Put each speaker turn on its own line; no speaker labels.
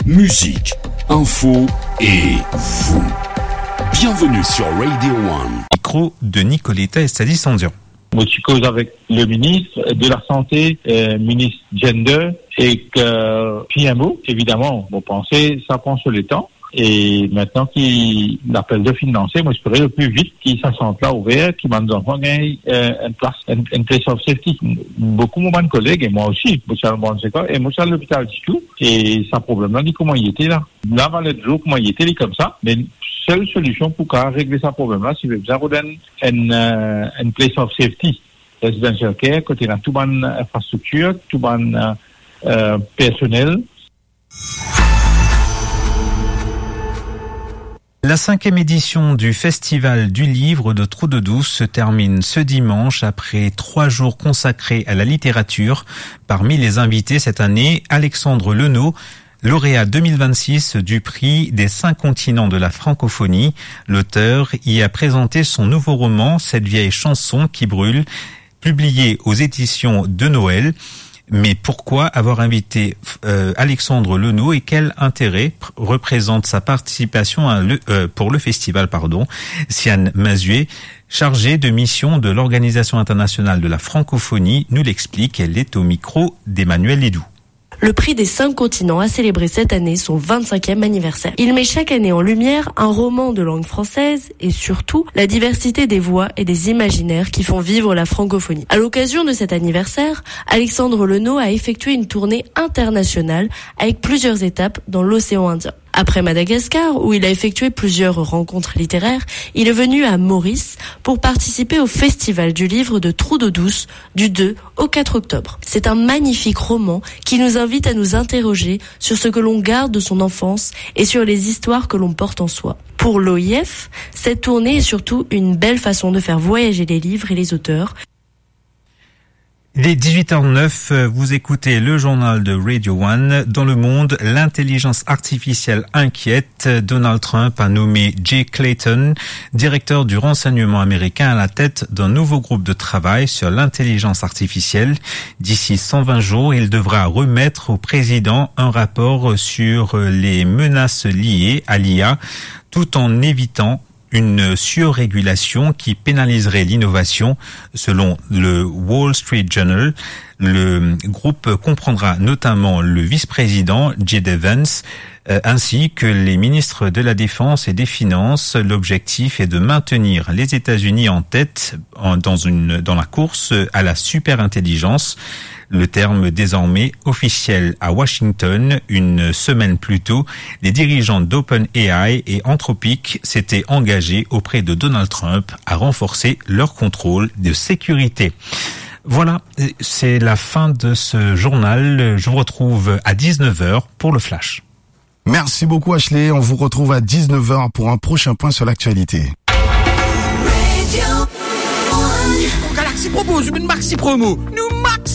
musique, info et vous. Bienvenue sur Radio One.
Micro de Nicoletta et Sadi Sandian.
Moi, je cause avec le ministre de la Santé, ministre Gender, et que PMO, évidemment, vous pensez, ça prend sur le temps. Et maintenant qu'il appelle de financer, moi, j'espérais le plus vite qu'il s'assemble là ouvert, qu'il m'a donné une place of safety. Beaucoup de mes collègues, et moi aussi, et moi, je suis à l'hôpital du tout, et ça problème-là, dit comment il était là. Là, va le jour, comment il était, comme ça, mais seule solution pour régler ce problème-là, c'est de faire une place of safety. Residential care, côté dans toute bonne infrastructure, tout bon personnel.
La 5e édition du Festival du Livre de Trou-de-Douce se termine ce dimanche après 3 jours consacrés à la littérature. Parmi les invités cette année, Alexandre Lenot, lauréat 2026 du prix des 5 continents de la francophonie. L'auteur y a présenté son nouveau roman, Cette vieille chanson qui brûle, publié aux éditions de Noël. Mais pourquoi avoir invité Alexandre Lenot et quel intérêt représente sa participation pour le festival, Siane Mazué, chargée de mission de l'Organisation internationale de la francophonie, nous l'explique. Elle est au micro d'Emmanuel Lédoux.
Le prix des 5 continents a célébré cette année son 25e anniversaire. Il met chaque année en lumière un roman de langue française et surtout la diversité des voix et des imaginaires qui font vivre la francophonie. À l'occasion de cet anniversaire, Alexandre Lenot a effectué une tournée internationale avec plusieurs étapes dans l'océan Indien. Après Madagascar, où il a effectué plusieurs rencontres littéraires, il est venu à Maurice pour participer au Festival du Livre de Trou-de-Douce du 2 au 4 octobre. C'est un magnifique roman qui nous invite à nous interroger sur ce que l'on garde de son enfance et sur les histoires que l'on porte en soi. Pour l'OIF, cette tournée est surtout une belle façon de faire voyager les livres et les auteurs.
Il est 18h09, vous écoutez le journal de Radio One. Dans le monde, l'intelligence artificielle inquiète. Donald Trump a nommé Jay Clayton, directeur du renseignement américain, à la tête d'un nouveau groupe de travail sur l'intelligence artificielle. D'ici 120 jours, il devra remettre au président un rapport sur les menaces liées à l'IA, tout en évitant une surrégulation qui pénaliserait l'innovation. Selon le Wall Street Journal, le groupe comprendra notamment le vice-président J.D. Vance, ainsi que les ministres de la Défense et des Finances. L'objectif est de maintenir les États-Unis en tête dans la course à la superintelligence. Le terme désormais officiel à Washington. Une semaine plus tôt, les dirigeants d'OpenAI et Anthropic s'étaient engagés auprès de Donald Trump à renforcer leur contrôle de sécurité. Voilà, c'est la fin de ce journal. Je vous retrouve à 19h pour le Flash.
Merci beaucoup Ashley, on vous retrouve à 19h pour un prochain point sur l'actualité.
Galaxy propose une maxi promo. Nous